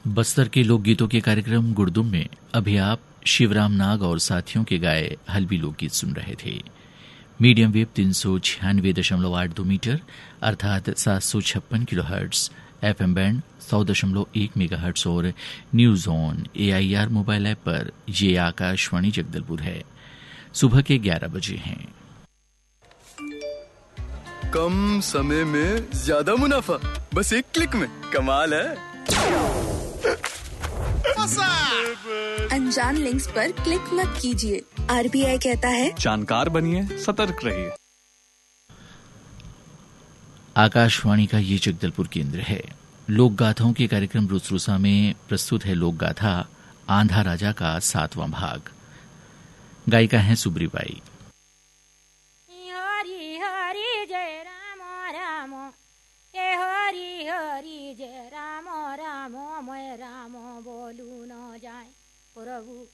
बस्तर के लोकगीतों के कार्यक्रम गुड़दुम में अभी आप शिवराम नाग और साथियों के गाए हल्बी लोकगीत सुन रहे थे। मीडियम वेव 396.82 मीटर अर्थात 756 किलोहर्ट्ज, एफएम बैंड 100.1 मेगाहर्ट्ज और news on AIR mobile app पर ये आकाशवाणी जगदलपुर है। सुबह के 11 बजे हैं। कम समय में ज्यादा मुनाफा, बस एक क्लिक में। कमाल है। अनजान लिंक्स पर क्लिक मत कीजिए। RBI कहता है जानकार बनिए, सतर्क रहिए। आकाशवाणी का ये जगदलपुर केंद्र है। लोक गाथाओं के कार्यक्रम रुसरुसा में प्रस्तुत है लोक गाथा आंधा राजा का 7वां भाग। गायिका हैं सुब्रीबाई। हरि हरि जय राम राम, हे हरि हरि जय राम राम, मैं राम बोलू न जाए प्रभु